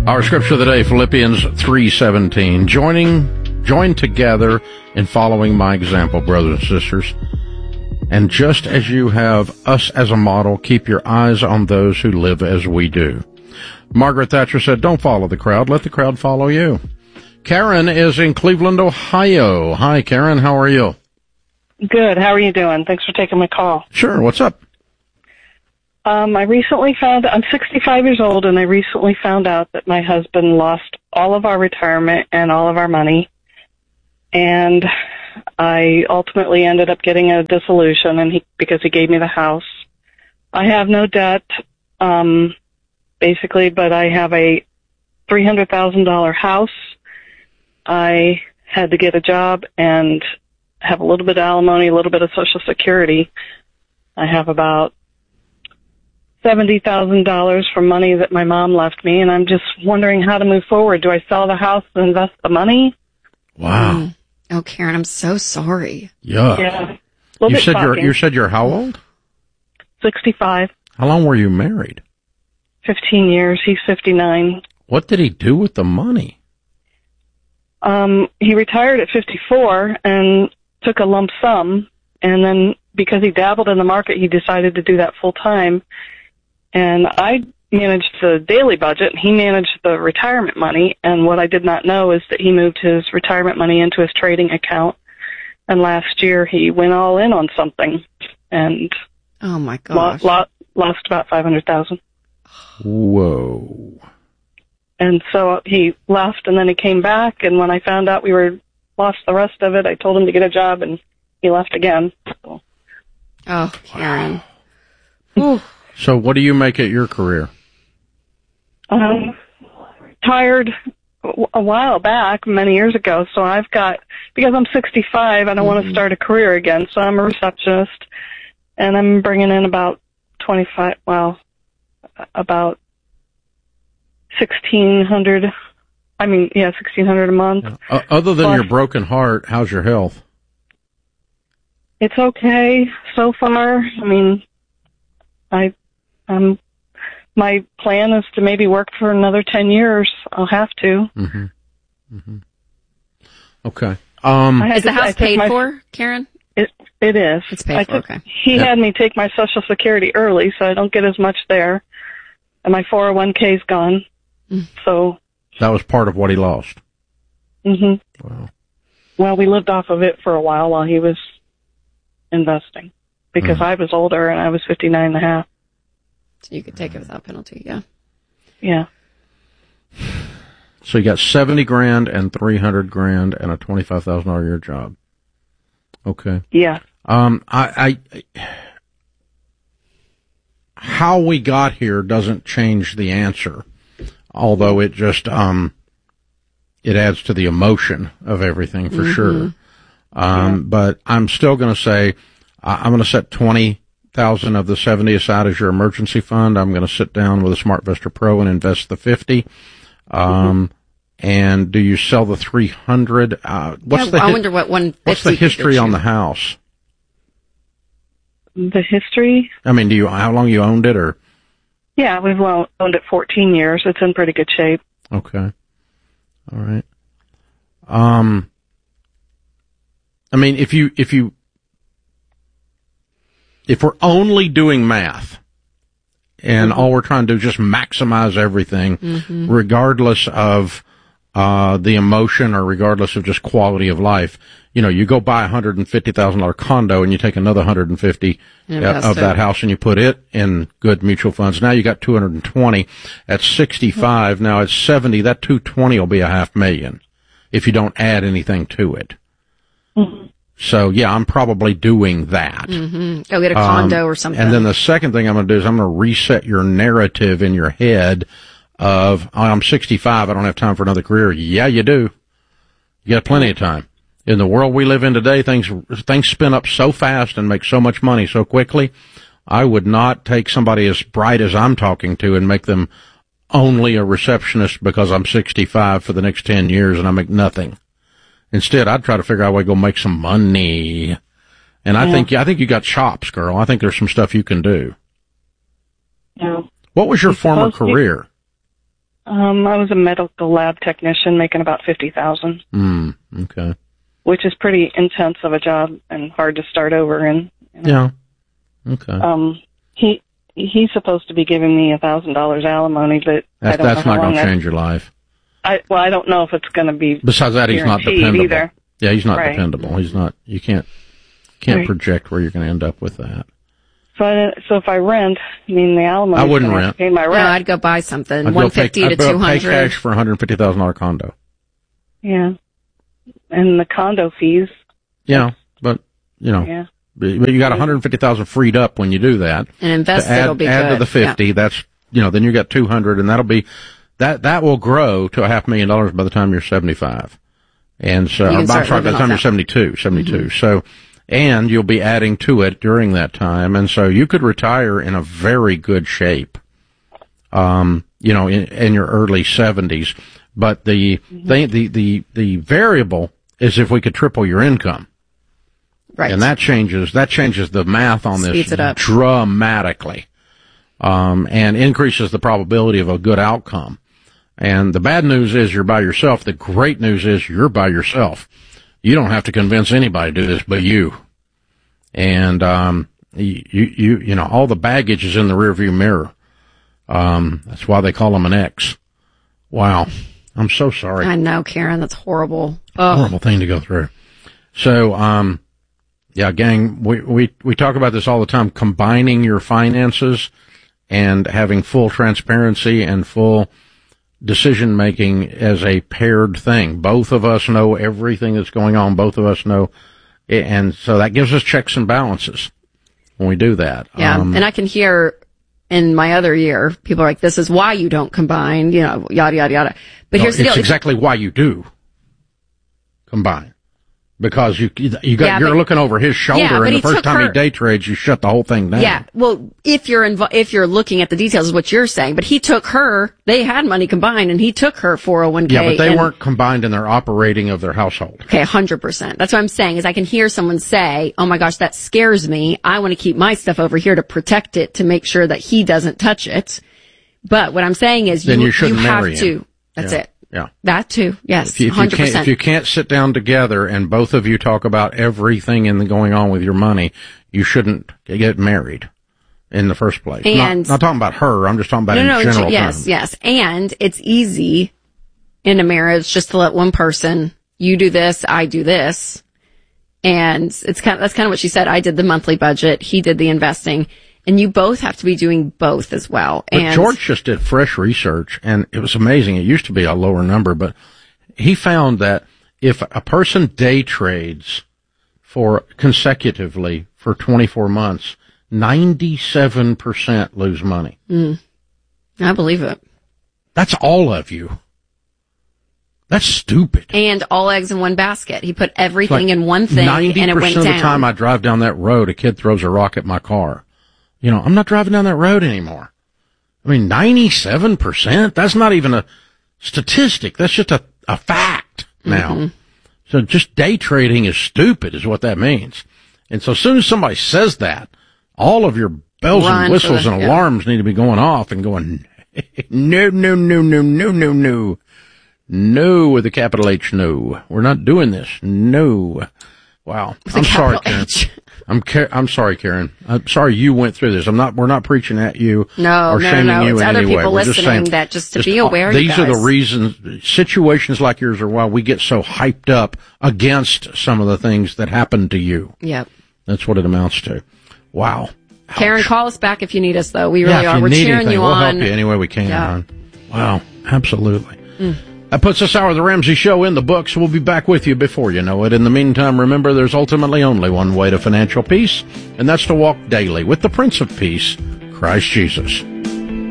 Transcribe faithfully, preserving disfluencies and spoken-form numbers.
Our scripture of the day, Philippians three seventeen. Joining, join together in following my example, brothers and sisters. And just as you have us as a model, keep your eyes on those who live as we do. Margaret Thatcher said, don't follow the crowd, let the crowd follow you. Karen is in Cleveland, Ohio. Hi, Karen, how are you? Good, how are you doing? Thanks for taking my call. Sure, what's up? Um, I recently found, I'm sixty-five years old, and I recently found out that my husband lost all of our retirement and all of our money. And I ultimately ended up getting a dissolution and he, because he gave me the house. I have no debt, um, basically, but I have a three hundred thousand dollars house. I had to get a job and have a little bit of alimony, a little bit of Social Security. I have about seventy thousand dollars from money that my mom left me, and I'm just wondering how to move forward. Do I sell the house and invest the money? Wow. Mm. Oh, Karen, I'm so sorry. Yuck. Yeah. You said you're, you said you're how old? sixty-five. How long were you married? fifteen years. He's fifty-nine. What did he do with the money? Um, he retired at fifty-four and took a lump sum, and then because he dabbled in the market, he decided to do that full time. And I managed the daily budget, and he managed the retirement money. And what I did not know is that he moved his retirement money into his trading account. And last year he went all in on something, and oh my gosh, lo- lo- lost about five hundred thousand. Whoa! And so he left, and then he came back. And when I found out we were lost the rest of it, I told him to get a job, and he left again. So. Oh, Karen. Wow. So what do you make at your career? Um, retired a while back, many years ago, so I've got, because I'm sixty-five, I don't mm-hmm. want to start a career again, so I'm a receptionist, and I'm bringing in about twenty-five, well, about sixteen hundred, I mean, yeah, sixteen hundred a month. Uh, other than Plus, your broken heart, how's your health? It's okay so far. I mean, I, um, my plan is to maybe work for another ten years. I'll have to. Mm-hmm. Mm-hmm. Okay. Um, is the to, house paid my, for, Karen? It it is. It's paid I for. took, Okay. He yeah. had me take my Social Security early, so I don't get as much there, and my four oh one k's gone. Mm. So that was part of what he lost. Mm-hmm. Wow. Well, we lived off of it for a while while he was investing, because mm. I was older and I was fifty-nine and a half. So you could take it without penalty, yeah. Yeah. So you got seventy grand and three hundred grand and a twenty-five thousand dollars a year job. Okay. Yeah. Um, I, I, how we got here doesn't change the answer, although it just, um, it adds to the emotion of everything for mm-hmm. sure. Um, yeah. But I'm still going to say, uh, I'm going to set twenty thousand of the seventy aside as your emergency fund. I'm going to sit down with a SmartVestor Pro and invest the fifty. Um, mm-hmm. and do you sell the three hundred? Uh, what's yeah, the, I hi- wonder what one what's the history on the house? The history? I mean, do you, how long you owned it or? Yeah, we've owned it fourteen years. It's in pretty good shape. Okay. All right. Um, I mean, if you, if you, if we're only doing math and mm-hmm. all we're trying to do is just maximize everything, mm-hmm. regardless of uh the emotion or regardless of just quality of life, you know, you go buy a one hundred fifty thousand dollars condo and you take another one hundred fifty of that house and you put it in good mutual funds. Now you got two hundred twenty. At sixty-five, mm-hmm. now at seventy, that two hundred twenty will be a half million if you don't add anything to it. Mm-hmm. So, yeah, I'm probably doing that. Mm-hmm. Go get a condo um, or something. And then the second thing I'm going to do is I'm going to reset your narrative in your head of, oh, I'm sixty-five, I don't have time for another career. Yeah, you do. You got plenty of time. In the world we live in today, things things spin up so fast and make so much money so quickly. I would not take somebody as bright as I'm talking to and make them only a receptionist because I'm sixty-five for the next ten years and I make nothing. Instead, I'd try to figure out a way to go make some money. And I yeah. think I think you got chops, girl. I think there's some stuff you can do. Yeah. What was your former career? Um, I was a medical lab technician making about fifty thousand Mm, okay. which is pretty intense of a job and hard to start over in. You know? Yeah. Okay. Um, he he's supposed to be giving me a thousand dollars alimony, but That's, I don't that's know not how long going to that- change your life. I well, I don't know if it's going to be. Besides that, he's not guaranteed dependable. either. Yeah, he's not Right. dependable. He's not. You can't can't Right. project where you're going to end up with that. So I, so if I rent, I mean the alimony. I wouldn't rent. Pay my No, rent. I'd go buy something. I'd go one pay- fifty I'd to go two pay hundred. cash for a hundred fifty thousand dollar condo. Yeah, and the condo fees. Yeah, but you know, Yeah. but but you got one hundred fifty thousand freed up when you do that. And invest To add, it'll be add good. to the fifty. Yeah. That's you know, then you got two hundred, and that'll be that that will grow to a half million dollars by the time you're seventy five. And so, You can I'm start sorry, by the living time off you're that. seventy-two, seventy-two. So, and you'll be adding to it during that time. And so you could retire in a very good shape, um, you know, in, in your early seventies. But the, Mm-hmm. thing, the, the, the variable is if we could triple your income. Right. And that changes, that changes the math on this Speeds it up. dramatically. Um, and increases the probability of a good outcome. And the bad news is you're by yourself. The great news is you're by yourself. You don't have to convince anybody to do this but you. And, um, you, you, you know, all the baggage is in the rearview mirror. Um, that's why they call them an X. Wow. I'm so sorry. I know, Karen. That's horrible. Oh, Horrible thing to go through. So, um, yeah, gang, we, we, we talk about this all the time, combining your finances and having full transparency and full decision making as a paired thing. Both of us know everything that's going on. Both of us know, and so that gives us checks and balances when we do that. yeah. Um, And I can hear in my other year, people are like, this is why you don't combine, you know, yada, yada, yada. But no, here's the it's deal. exactly why you do combine. Because you, you got, Yeah, you're but- looking over his shoulder, Yeah, but and the he first took time her- he day trades, you shut the whole thing down. Yeah. Well, if you're invo- if you're looking at the details is what you're saying, but he took her, they had money combined and he took her four oh one k. Yeah, but they and, weren't combined in their operating of their household. Okay, one hundred percent. That's what I'm saying is I can hear someone say, oh my gosh, that scares me. I want to keep my stuff over here to protect it, to make sure that he doesn't touch it. But what I'm saying is Then you, you shouldn't have marry him. to. That's Yeah. it. Yeah. That too. Yes. If you, if you one hundred can't, percent. if you can't sit down together and both of you talk about everything in the going on with your money, you shouldn't get married in the first place. And- not, not talking about her. I'm just talking about no, in no, general yes, terms. yes. And it's easy in a marriage just to let one person, you do this, I do this. And it's kind of, that's kind of what she said. I did the monthly budget. He did the investing. And you both have to be doing both as well. But And George just did fresh research, and it was amazing. It used to be a lower number, but he found that if a person day trades for consecutively for twenty-four months, ninety-seven percent lose money. Mm, I believe it. That's all of you. That's stupid. And all eggs in one basket. He put everything Like in one thing and it went ninety percent of down. the time I drive down that road, a kid throws a rock at my car. You know, I'm not driving down that road anymore. I mean, ninety-seven percent? That's not even a statistic. That's just a, a fact now. Mm-hmm. So just day trading is stupid is what that means. And so as soon as somebody says that, all of your bells Run and for whistles the- and yeah. alarms need to be going off and going, no, no, no, no, no, no, no. No with a capital H, no. We're not doing this. No. Wow. a I'm sorry, capital Karen. H. I'm Ka- I'm sorry, Karen. I'm sorry you went through this. I'm not. We're not preaching at you No, or no, shaming no. you It's in other any way. people We're just listening saying that just to be aware, you These are the guys. reasons. Situations like yours are why we get so hyped up against some of the things that happen to you. Yep. That's what it amounts to. Wow. Karen, Ouch. call us back if you need us, though. We really yeah, if are. you We're need cheering anything, you we'll on. help you any way we can. Yeah. hon. Wow. Absolutely. That puts this hour of the Ramsey Show in the books. We'll be back with you before you know it. In the meantime, remember there's ultimately only one way to financial peace, and that's to walk daily with the Prince of Peace, Christ Jesus.